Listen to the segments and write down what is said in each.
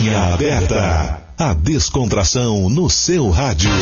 Linha Aberta. A descontração no seu rádio.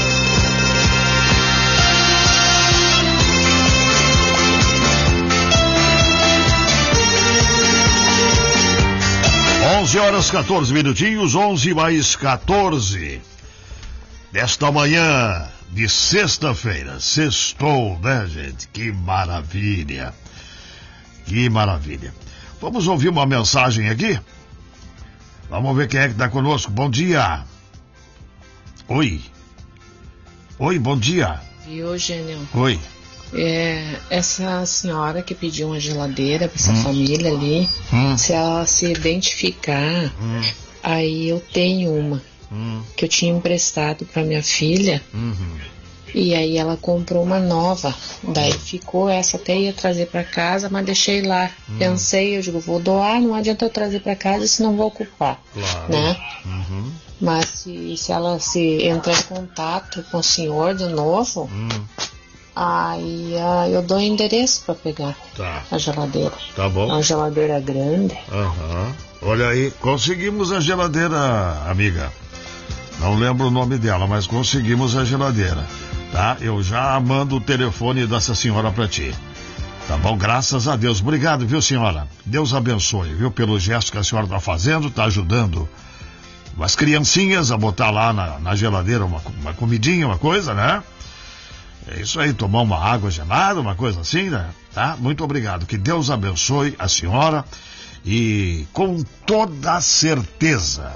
Horas 14 minutinhos, 11 mais 14 desta manhã de sexta-feira. Sextou, né, gente? Que maravilha, que maravilha. Vamos ouvir uma mensagem aqui? Vamos ver quem é que está conosco. Bom dia. Oi, bom dia. E Eugênio? Oi. Essa senhora que pediu uma geladeira para essa família ali, se ela se identificar, aí eu tenho uma que eu tinha emprestado para minha filha, e aí ela comprou uma nova, daí ficou essa, até ia trazer para casa, mas deixei lá. Pensei, eu digo, vou doar, não adianta eu trazer para casa, senão vou ocupar, claro, né? Mas se ela se entrar em contato com o senhor de novo, aí eu dou o endereço para pegar a geladeira. Tá bom. Uma geladeira grande. Olha aí, conseguimos a geladeira, amiga. Não lembro o nome dela, mas conseguimos a geladeira, tá? Eu já mando o telefone dessa senhora para ti. Tá bom? Graças a Deus. Obrigado, viu, senhora? Deus abençoe, viu? Pelo gesto que a senhora tá fazendo, tá ajudando as criancinhas a botar lá na geladeira uma comidinha, uma coisa, né? É isso aí, tomar uma água gelada, uma coisa assim, né? Tá? Muito obrigado. Que Deus abençoe a senhora e com toda a certeza,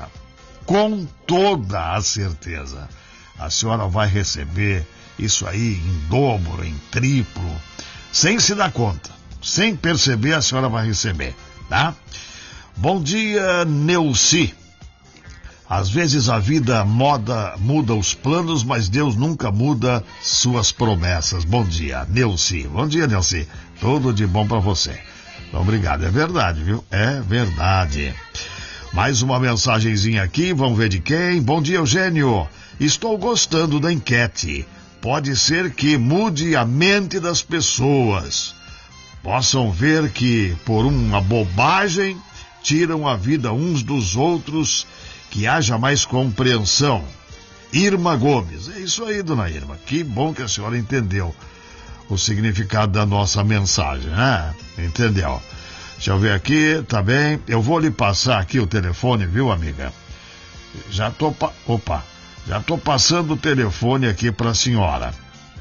a senhora vai receber isso aí em dobro, em triplo, sem se dar conta, sem perceber, a senhora vai receber, tá? Bom dia, Neuci. Às vezes a vida muda os planos, mas Deus nunca muda suas promessas. Bom dia, Neuci. Bom dia, Neuci. Tudo de bom pra você. Obrigado. É verdade, viu? É verdade. Mais uma mensagenzinha aqui, vamos ver de quem. Bom dia, Eugênio. Estou gostando da enquete. Pode ser que mude a mente das pessoas. Possam ver que, por uma bobagem, tiram a vida uns dos outros. Que haja mais compreensão. Irma Gomes. É isso aí, dona Irma. Que bom que a senhora entendeu o significado da nossa mensagem, né? Entendeu? Deixa eu ver aqui, tá bem? Eu vou lhe passar aqui o telefone, viu, amiga? Já tô passando o telefone aqui pra senhora.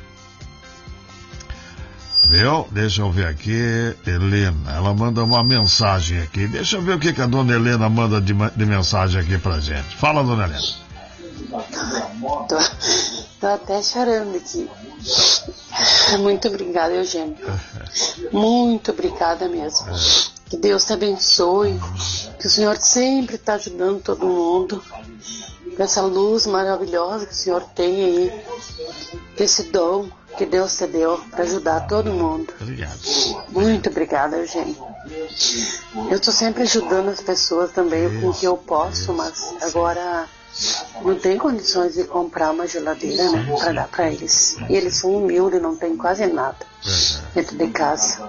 Viu? Deixa eu ver aqui, Helena, ela manda uma mensagem aqui. Deixa eu ver o que a dona Helena manda de mensagem aqui pra gente. Fala, dona Helena. Tô até chorando aqui. Muito obrigada, Eugênio. Muito obrigada mesmo. Que Deus te abençoe. Que o Senhor sempre está ajudando todo mundo. Com essa luz maravilhosa que o Senhor tem aí. Esse dom que Deus te deu para ajudar todo mundo. Obrigado. Muito obrigada, Eugênio. Eu estou sempre ajudando as pessoas também com o que eu posso, mas agora não tem condições de comprar uma geladeira, né, para dar para eles. E eles são humildes, não tem quase nada dentro de casa.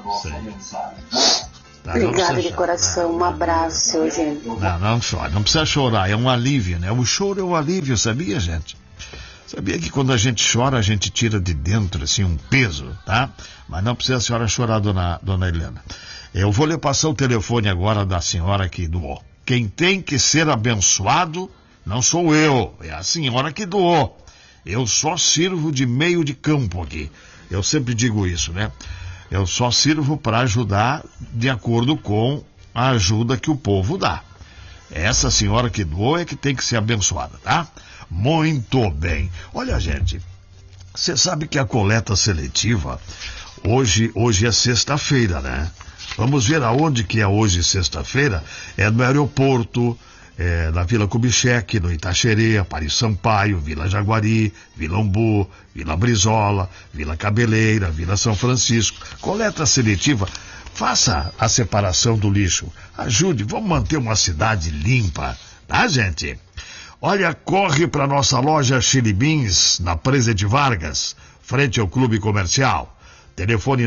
Obrigada de coração, um abraço, seu Eugênio. Não chora, não precisa chorar, é um alívio, né? O choro é um alívio, sabia, gente? Sabia que quando a gente chora, a gente tira de dentro, assim, um peso, tá? Mas não precisa a senhora chorar, dona Helena. Eu vou lhe passar o telefone agora da senhora que doou. Quem tem que ser abençoado não sou eu, é a senhora que doou. Eu só sirvo de meio de campo aqui. Eu sempre digo isso, né? Eu só sirvo para ajudar de acordo com a ajuda que o povo dá. Essa senhora que doou é que tem que ser abençoada, tá? Muito bem. Olha, gente, você sabe que a coleta seletiva, hoje é sexta-feira, né? Vamos ver aonde que é hoje, sexta-feira. É no aeroporto, na Vila Kubitschek, no Itaxerê, Paris Sampaio, Vila Jaguari, Vila Umbu, Vila Brizola, Vila Cabeleira, Vila São Francisco. Coleta seletiva, faça a separação do lixo. Ajude, vamos manter uma cidade limpa, tá, gente? Olha, corre para nossa loja Chili Beans, na Presidente Vargas, frente ao Clube Comercial. Telefone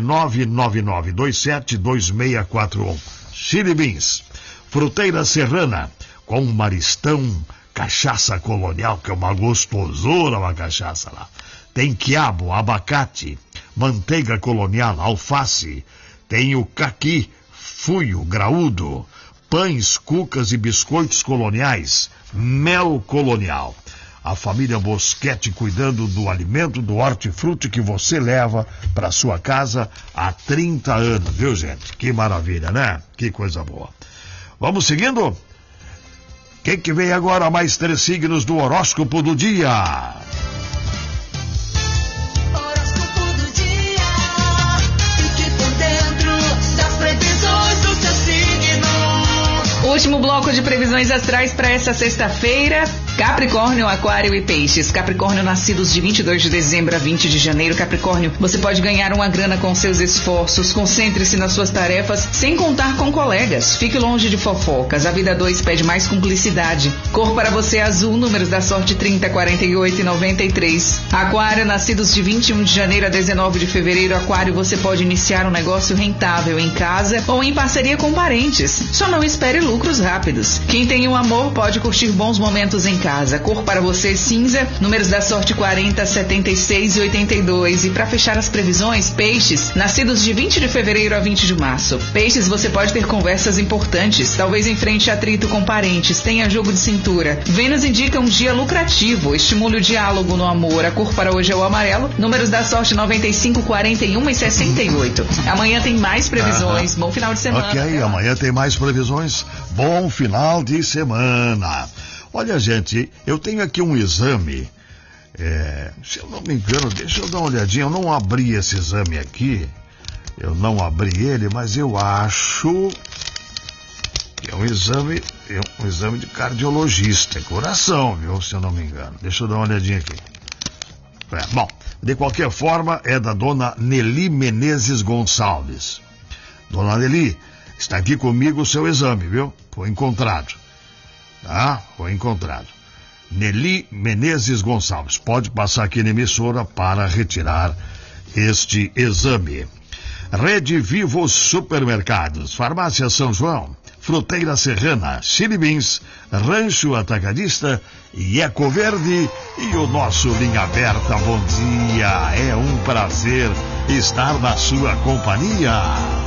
999272641. Chili Beans. Fruteira Serrana, com Maristão, cachaça colonial, que é uma gostosura, uma cachaça lá. Tem quiabo, abacate, manteiga colonial, alface. Tem o caqui, fuio, graúdo, pães, cucas e biscoitos coloniais, mel colonial. A família Boschetti cuidando do alimento, do hortifruti que você leva para sua casa há 30 anos, viu, gente? Que maravilha, né? Que coisa boa. Vamos seguindo? Quem que vem agora? Mais 3 signos do horóscopo do dia. Horóscopo do dia. Fique por dentro das previsões do seu signo. Último bloco de previsões astrais para essa sexta-feira. Capricórnio, Aquário e Peixes. Capricórnio, nascidos de 22 de dezembro a 20 de janeiro. Capricórnio, você pode ganhar uma grana com seus esforços. Concentre-se nas suas tarefas sem contar com colegas. Fique longe de fofocas. A vida 2 pede mais cumplicidade. Cor para você azul, números da sorte 30, 48 e 93. Aquário, nascidos de 21 de janeiro a 19 de fevereiro. Aquário, você pode iniciar um negócio rentável em casa ou em parceria com parentes. Só não espere lucros rápidos. Quem tem um amor pode curtir bons momentos em casa. Cor para você cinza, números da sorte 40, 76 e 82. E para fechar as previsões, Peixes, nascidos de 20 de fevereiro a 20 de março. Peixes, você pode ter conversas importantes, talvez enfrente atrito com parentes, tenha jogo de cintura. Vênus indica um dia lucrativo, estimule o diálogo no amor. A cor para hoje é o amarelo, números da sorte 95, 41 e 68. Amanhã tem mais previsões. Bom final de semana. Ok, amanhã tem mais previsões. Bom final de semana. Olha, gente, eu tenho aqui um exame, se eu não me engano, deixa eu dar uma olhadinha, eu não abri esse exame aqui, mas eu acho que é um exame de cardiologista, é coração, viu, se eu não me engano. Deixa eu dar uma olhadinha aqui. Bom, de qualquer forma, é da dona Nelly Menezes Gonçalves. Dona Nelly, está aqui comigo o seu exame, viu? Foi encontrado. Tá? Foi encontrado. Nelly Menezes Gonçalves. Pode passar aqui na emissora para retirar este exame. Rede Vivo Supermercados, Farmácia São João, Fruteira Serrana, Chili Beans, Rancho Atacadista e Eco Verde e o nosso Linha Aberta. Bom dia, é um prazer estar na sua companhia.